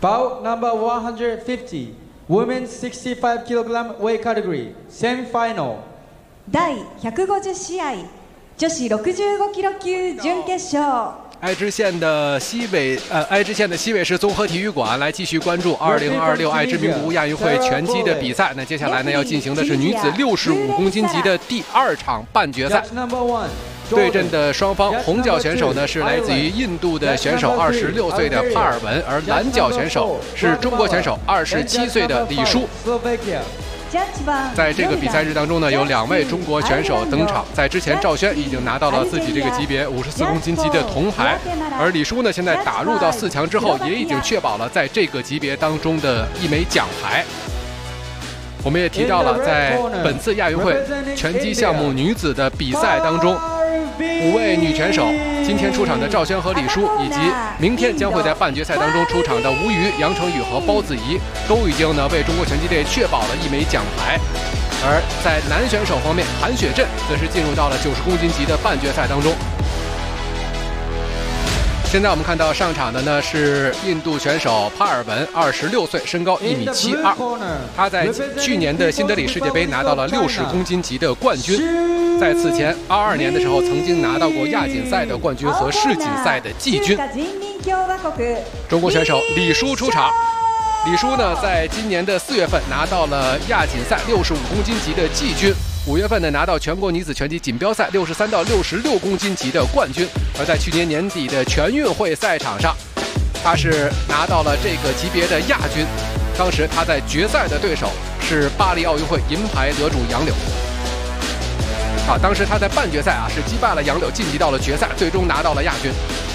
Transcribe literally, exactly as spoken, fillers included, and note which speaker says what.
Speaker 1: Bout number one hundred fifty, women's sixty-five kilogram weight category, semi-final.
Speaker 2: 第ひゃくごじゅう試合女子ろくじゅうごキロ級準決勝。
Speaker 3: 爱知县的西北呃，爱知县的西北市综合体育馆来继续关注二零二六爱知名古屋亚运会拳击的比赛。那接下来呢，要进行的是女子六十五公斤级的第二场半决赛。对阵的双方，红脚选手呢是来自于印度的选手二十六岁的帕尔文，而蓝脚选手是中国选手二十七岁的李舒。在这个比赛日当中呢，有两位中国选手登场。在之前，赵轩已经拿到了自己这个级别五十四公斤级的铜牌，而李舒呢，现在打入到四强之后，也已经确保了在这个级别当中的一枚奖牌。我们也提到了，在本次亚运会拳击项目女子的比赛当中，五位女拳手今天出场的赵轩和李舒，以及明天将会在半决赛当中出场的吴瑜、杨成宇和包子怡，都已经呢为中国拳击队确保了一枚奖牌。而在男选手方面，韩雪振则是进入到了九十公斤级的半决赛当中。现在我们看到上场的呢是印度选手帕尔文，二十六岁，身高一米七二。他在去年的新德里世界杯拿到了六十公斤级的冠军，在此前二二年的时候曾经拿到过亚锦赛的冠军和世锦赛的季军。中国选手李舒出场。李舒呢，在今年的四月份拿到了亚锦赛六十五公斤级的季军。五月份呢，拿到全国女子拳击锦标赛六十三到六十六公斤级的冠军，而在去年年底的全运会赛场上，他是拿到了这个级别的亚军。当时他在决赛的对手是巴黎奥运会银牌得主杨柳。啊，当时他在半决赛啊是击败了杨柳，晋级到了决赛，最终拿到了亚军。